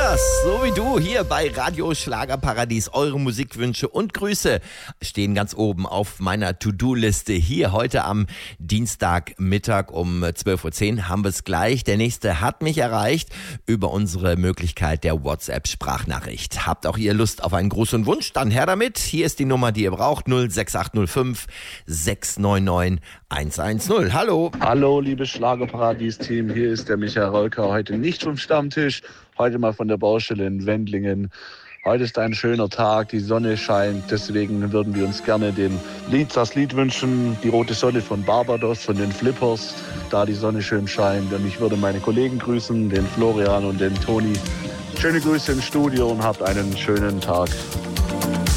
das, so wie du, hier bei Radio Schlagerparadies. Eure Musikwünsche und Grüße stehen ganz oben auf meiner To-Do-Liste. Hier heute am Dienstagmittag um 12.10 Uhr haben wir es gleich. Der nächste hat mich erreicht über unsere Möglichkeit der WhatsApp-Sprachnachricht. Habt auch ihr Lust auf einen Gruß und Wunsch? Dann her damit. Hier ist die Nummer, die ihr braucht. 06805 699 110. Hallo. Hallo, liebes Schlagerparadies-Team. Hier ist der Michael Rolker. Heute nicht vom Stammtisch, heute mal von der Baustelle in Wendlingen. Heute ist ein schöner Tag, die Sonne scheint. Deswegen würden wir uns gerne das Lied wünschen. Die rote Sonne von Barbados, von den Flippers, da die Sonne schön scheint. Und ich würde meine Kollegen grüßen, den Florian und den Toni. Schöne Grüße im Studio und habt einen schönen Tag.